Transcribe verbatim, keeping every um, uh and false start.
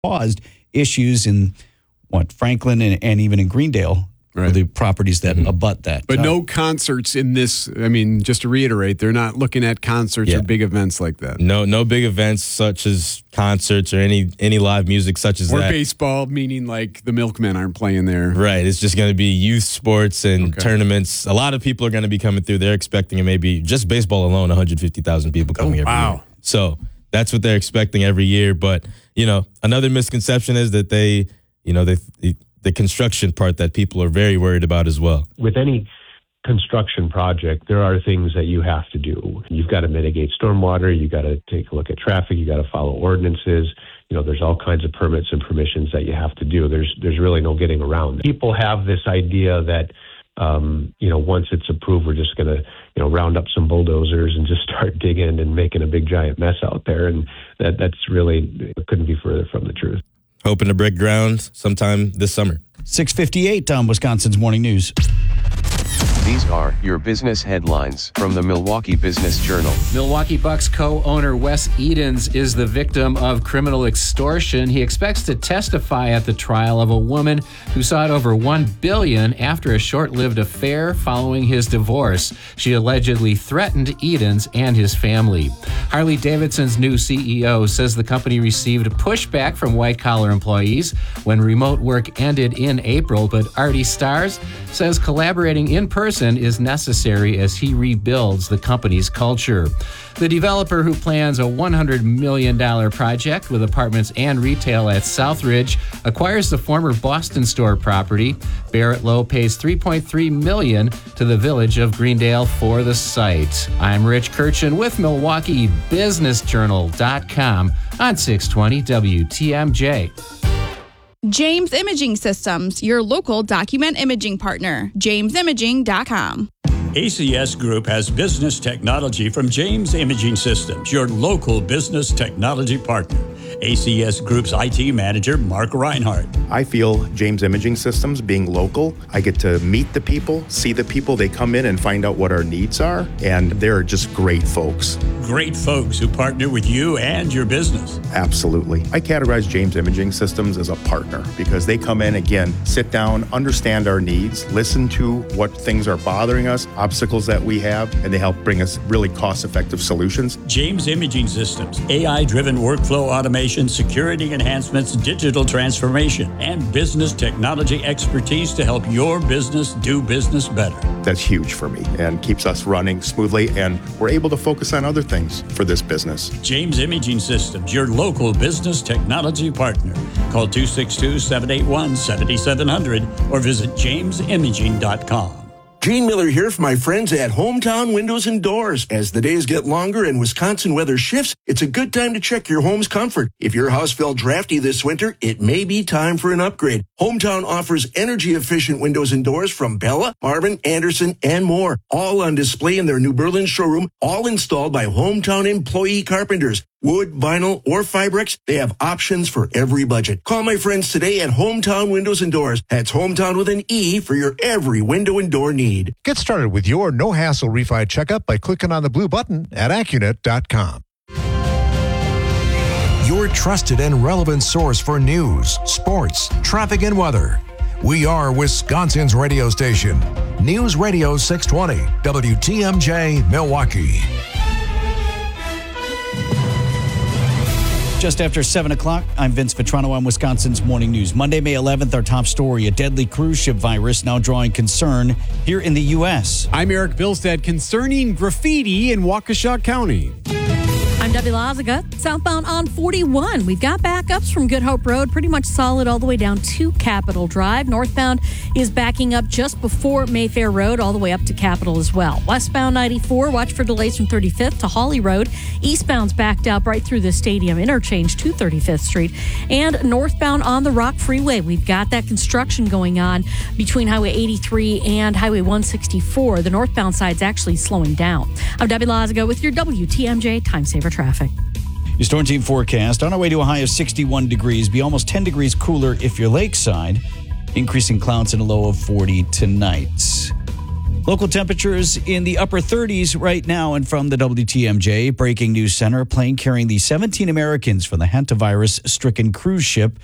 caused issues in, what, Franklin and, and even in Greendale. Right. For the properties that mm-hmm. abut that. But uh, no concerts in this. I mean, just to reiterate, they're not looking at concerts yeah. or big events like that. No, no big events such as concerts or any any live music such as or that. Or baseball, meaning like the Milkmen aren't playing there. Right. It's just going to be youth sports and okay. tournaments. A lot of people are going to be coming through. They're expecting maybe just baseball alone, one hundred fifty thousand people coming oh, every wow. year. So that's what they're expecting every year. But, you know, another misconception is that they, you know, they, they the construction part that people are very worried about as well. With any construction project, there are things that you have to do. You've got to mitigate stormwater. You got to take a look at traffic. You got to follow ordinances. You know, there's all kinds of permits and permissions that you have to do. There's there's really no getting around it. People have this idea that, um, you know, once it's approved, we're just going to, you know, round up some bulldozers and just start digging and making a big giant mess out there. And that that's really, it couldn't be further from the truth. Hoping to break ground sometime this summer. six fifty-eight on Wisconsin's Morning News. These are your business headlines from the Milwaukee Business Journal. Milwaukee Bucks co-owner Wes Edens is the victim of criminal extortion. He expects to testify at the trial of a woman who sought over one billion dollars after a short-lived affair following his divorce. She allegedly threatened Edens and his family. Harley-Davidson's new C E O says the company received pushback from white-collar employees when remote work ended in April, but Artie Stars says collaborating in person is necessary as he rebuilds the company's culture. The developer who plans a one hundred million dollars project with apartments and retail at Southridge acquires the former Boston store property. Barrett Lowe pays three point three million dollars to the village of Greendale for the site. I'm Rich Kirchen with Milwaukee Business Journal dot com on six twenty W T M J. James Imaging Systems, your local document imaging partner. james imaging dot com. A C S Group has business technology from James Imaging Systems, your local business technology partner. A C S Group's I T manager, Mark Reinhardt. I feel James Imaging Systems, being local, I get to meet the people, see the people. They come in and find out what our needs are, and they're just great folks. Great folks who partner with you and your business. Absolutely. I categorize James Imaging Systems as a partner because they come in, again, sit down, understand our needs, listen to what things are bothering us, obstacles that we have, and they help bring us really cost-effective solutions. James Imaging Systems, A I-driven workflow automation, security enhancements, digital transformation, and business technology expertise to help your business do business better. That's huge for me and keeps us running smoothly, and we're able to focus on other things for this business. James Imaging Systems, your local business technology partner. Call two six two, seven eight one, seven seven zero zero or visit james imaging dot com. Gene Miller here for my friends at Hometown Windows and Doors. As the days get longer and Wisconsin weather shifts, it's a good time to check your home's comfort. If your house felt drafty this winter, it may be time for an upgrade. Hometown offers energy-efficient windows and doors from Bella, Marvin, Anderson, and more. All on display in their New Berlin showroom, all installed by Hometown employee carpenters. Wood, vinyl, or Fibrex, they have options for every budget. Call my friends today at Hometown Windows and Doors. That's Hometown with an E for your every window and door need. Get started with your no-hassle refi checkup by clicking on the blue button at Accunet dot com. Your trusted and relevant source for news, sports, traffic, and weather. We are Wisconsin's radio station. News Radio six twenty, W T M J, Milwaukee. Just after seven o'clock, I'm Vince Vitrano on Wisconsin's Morning News. Monday, May eleventh, our top story, a deadly cruise ship virus now drawing concern here in the U S. I'm Eric Bilstead, concerning graffiti in Waukesha County. I'm Debbie Lazaga. Southbound on forty-one. We've got backups from Good Hope Road, pretty much solid all the way down to Capitol Drive. Northbound is backing up just before Mayfair Road, all the way up to Capitol as well. Westbound ninety-four, watch for delays from thirty-fifth to Hawley Road. Eastbound's backed up right through the Stadium interchange to thirty-fifth Street. And northbound on the Rock Freeway, we've got that construction going on between Highway eighty-three and Highway one sixty-four. The northbound side's actually slowing down. I'm Debbie Lazaga with your W T M J Time Saver Traffic. Your Storm Team forecast, on our way to a high of sixty-one degrees, be almost ten degrees cooler if you're lakeside, increasing clouds and a low of forty tonight. Local temperatures in the upper thirties right now. And from the W T M J Breaking News Center, a plane carrying the seventeen Americans from the hantavirus-stricken cruise ship